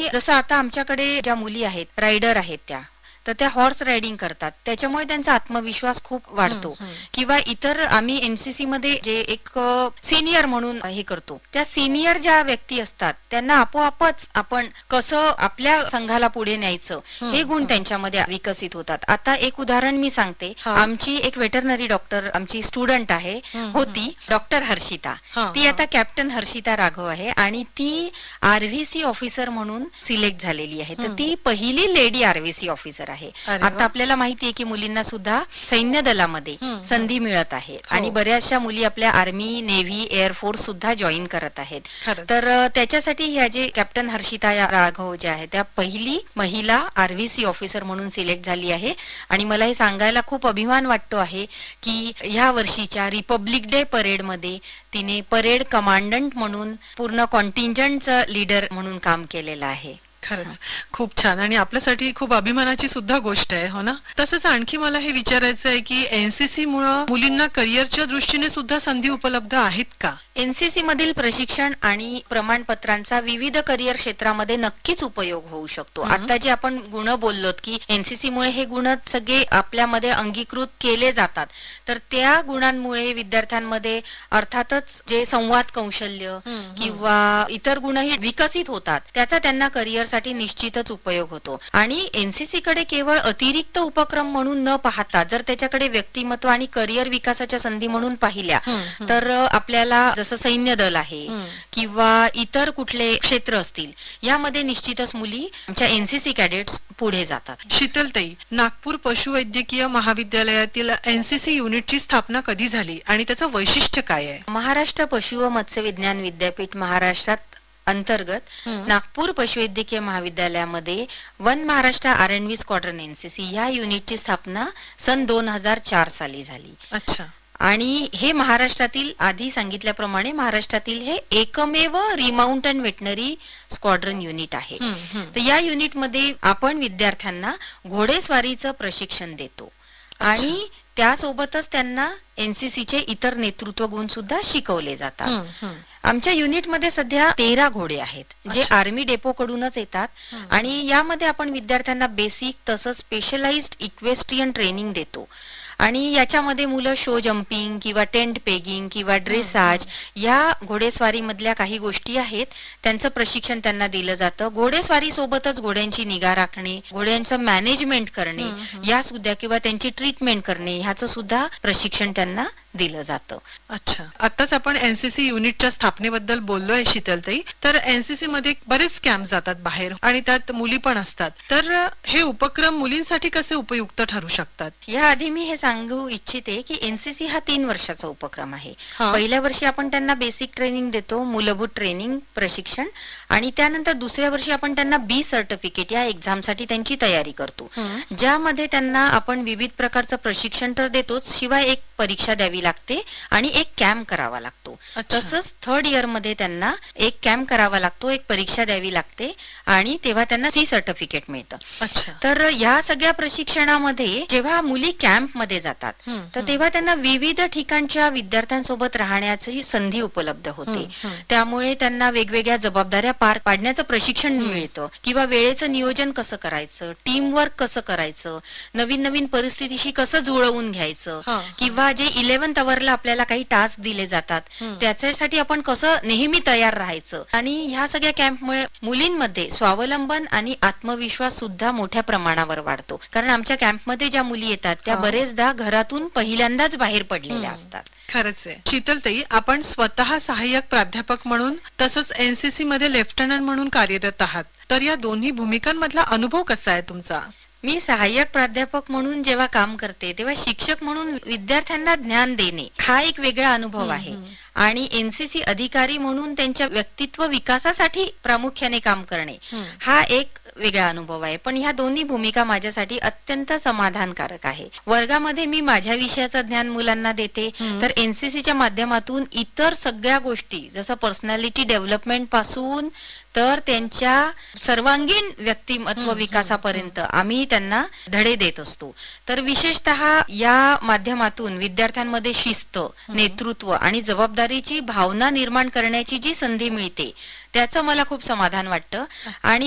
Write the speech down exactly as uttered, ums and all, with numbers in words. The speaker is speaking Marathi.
आणि जसं आता आमच्याकडे ज्या मुली आहेत रायडर आहेत त्या तर त्या हॉर्स रायडिंग करतात, त्याच्यामुळे त्यांचा आत्मविश्वास खूप वाढतो. किंवा इतर आम्ही एनसीसी मध्ये जे एक सिनियर म्हणून हे करतो, त्या सिनियर ज्या व्यक्ती असतात त्यांना आपोआपच आपण कसं आपल्या संघाला पुढे न्यायचं हे गुण त्यांच्यामध्ये विकसित होतात. आता एक उदाहरण मी सांगते. आमची एक वेटरनरी डॉक्टर आमची स्टुडंट आहे होती, डॉक्टर हर्षिता. ती आता कॅप्टन हर्षिता राघव आहे आणि ती आरव्हीसी ऑफिसर म्हणून सिलेक्ट झालेली आहे. तर ती पहिली लेडी आरव्हीसी ऑफिसर आहे. आता आपल्याला माहिती आहे की मुलींना सुद्धा सैन्य दलामध्ये संधी मिळत आहे आणि बऱ्याचशा मुली आपल्या आर्मी, नेव्ही, एअरफोर्स सुद्धा जॉईन करत आहेत. तर त्याच्यासाठी ह्या जे कॅप्टन हर्षिता राघव ज्या आहे त्या पहिली महिला आरव्हीसी ऑफिसर म्हणून सिलेक्ट झाली आहे. आणि मला हे सांगायला खूप अभिमान वाटतो आहे की ह्या वर्षीच्या रिपब्लिक डे परेड मध्ये तिने परेड कमांडंट म्हणून पूर्ण कॉन्टिंजंटचं लीडर म्हणून काम केलेलं आहे. खरंच खूप छान आणि आपल्यासाठी खूप अभिमानाची सुद्धा गोष्ट आहे, हो ना. तसंच आणखी मला हे विचारायचं आहे की एनसीसी मुळे मुलींना करिअरच्या दृष्टीने सुद्धा संधी उपलब्ध आहेत का? एनसीसी मधील प्रशिक्षण आणि प्रमाणपत्रांचा विविध करिअर क्षेत्रामध्ये नक्कीच उपयोग होऊ शकतो. आता जे आपण गुण बोललोत की एनसीसी मुळे हे गुण सगळे आपल्यामध्ये अंगीकृत केले जातात, तर त्या गुणांमुळे विद्यार्थ्यांमध्ये अर्थातच जे संवाद कौशल्य किंवा इतर गुणही विकसित होतात, त्याचा त्यांना करिअर साठी निश्चितच उपयोग होतो. आणि एनसीसी कडे केवळ अतिरिक्त उपक्रम म्हणून न पाहता जर त्याच्याकडे व्यक्तिमत्व आणि करिअर विकासाच्या संधी म्हणून पाहिल्या तर आपल्याला जसं सैन्य दल आहे किंवा इतर कुठले क्षेत्र असतील यामध्ये निश्चितच मुली आमच्या एनसीसी कॅडेट्स पुढे जातात. शीतलताई, नागपूर पशुवैद्यकीय महाविद्यालयातील एनसीसी युनिटची स्थापना कधी झाली आणि त्याचं वैशिष्ट्य काय आहे? महाराष्ट्र पशु व मत्स्य विज्ञान विद्यापीठ महाराष्ट्रात अंतर्गत नागपूर पशुवैद्यकीय महाविद्यालयामध्ये one Maharashtra R N V squadron NCC ह्या युनिटची स्थापना सन दोन हजार चार साली झाली. अच्छा. आणि हे महाराष्ट्रातील आधी सांगितल्याप्रमाणे महाराष्ट्रातील हे एकमेव remount and veterinary squadron unit आहे. तर या युनिटमध्ये आपण विद्यार्थ्यांना घोडेस्वारीचं प्रशिक्षण देतो आणि त्यासोबतच त्यांना एनसीसीचे इतर नेतृत्व गुण सुद्धा शिकवले जातात. आमच्या युनिटमध्ये सध्या तेरा घोडे आहेत जे आर्मी डेपो कडूनच येतात आणि यामध्ये आपण विद्यार्थ्यांना बेसिक तसंच स्पेशलाइज्ड इक्वेस्ट्रियन ट्रेनिंग देतो. आणि याच्यामध्ये मुलं शो जम्पिंग किंवा टेंट पेगिंग किंवा ड्रेसाज या घोडेस्वारी मधल्या काही गोष्टी आहेत त्यांचं प्रशिक्षण त्यांना दिलं जातं. घोडेस्वारी सोबतच घोड्यांची निगा राखणे, घोड्यांचं मॅनेजमेंट करणे या सुद्धा किंवा त्यांची ट्रीटमेंट करणे ह्याचं सुद्धा प्रशिक्षण त्यांना दिलं जातं. अच्छा. आताच आपण एनसीसी युनिटच्या स्थापनेबद्दल बोललोय शीतलताई, तर एनसीसी मध्ये बरेच कॅम्प जातात बाहेर आणि त्यात मुली पण असतात, तर हे उपक्रम मुलींसाठी कसे उपयुक्त ठरू शकतात? याआधी मी हे सांगू इच्छिते की एनसीसी हा तीन वर्षाचा उपक्रम आहे. पहिल्या वर्षी आपण त्यांना बेसिक ट्रेनिंग देतो, मूलभूत ट्रेनिंग प्रशिक्षण, आणि त्यानंतर दुसऱ्या वर्षी आपण त्यांना बी सर्टिफिकेट या एक्झाम साठी त्यांची तयारी करतो, ज्यामध्ये त्यांना आपण विविध प्रकारचं प्रशिक्षण तर देतोच, शिवाय एक परीक्षा द्यावी लागते आणि एक कॅम्प करावा लागतो. तसंच थर्ड इयर मध्ये त्यांना एक कॅम्प करावा लागतो, एक परीक्षा द्यावी लागते आणि तेव्हा त्यांना सी सर्टिफिकेट मिळतं. तर या सगळ्या प्रशिक्षणामध्ये जेव्हा मुली कॅम्प मध्ये जातात तर तेव्हा त्यांना विविध ठिकाणच्या विद्यार्थ्यांसोबत राहण्याची संधी उपलब्ध होते. त्यामुळे त्यांना वेगवेगळ्या जबाबदाऱ्या पार पाडण्याचं प्रशिक्षण मिळतं किंवा वेळेचं नियोजन कसं करायचं, टीम वर्क कसं करायचं, नवीन नवीन परिस्थितीशी कसं जुळवून घ्यायचं, किंवा जे इलेव्हन्थ अवरला आपल्याला काही टास्क दिले जातात त्याच्यासाठी आपण कसं नेहमी तयार राहायचं. आणि ह्या सगळ्या कॅम्पमुळे मुलींमध्ये स्वावलंबन आणि आत्मविश्वास सुद्धा मोठ्या प्रमाणावर वाढतो. कारण आमच्या कॅम्पमध्ये ज्या मुली येतात त्या बरेचदा घरातून पहिल्यांदाच बाहेर पडलेल्या असतात. खरंच आहे. शीतलताई, आपण स्वतः सहाय्यक प्राध्यापक म्हणून तसंच एनसीसी मध्ये लेफ्टनंट म्हणून कार्यरत आहात, तर या दोन्ही भूमिकांमधला अनुभव कसा आहे तुमचा? मी सहाय्यक प्राध्यापक म्हणून जेव्हा काम करते तेव्हा शिक्षक म्हणून विद्यार्थ्यांना ज्ञान देणे हा एक वेगळा अनुभव आहे आणि एनसीसी अधिकारी म्हणून त्यांच्या व्यक्तित्व विकासासाठी प्रामुख्याने काम करणे हा एक वेगळा अनुभव आहे. पण ह्या दोन्ही भूमिका माझ्यासाठी अत्यंत समाधानकारक आहे. वर्गामध्ये मी माझ्या विषयाचं ज्ञान मुलांना देते, तर एनसीसीच्या माध्यमातून इतर सगळ्या गोष्टी जसं पर्सनॅलिटी डेव्हलपमेंट पासून तर त्यांच्या सर्वांगीण व्यक्तिमत्व विकासापर्यंत आम्ही त्यांना धडे देत असतो. तर विशेषतः या माध्यमातून विद्यार्थ्यांमध्ये शिस्त, नेतृत्व आणि जबाबदारीची भावना निर्माण करण्याची जी संधी मिळते त्याचं मला खूप समाधान वाटतं. आणि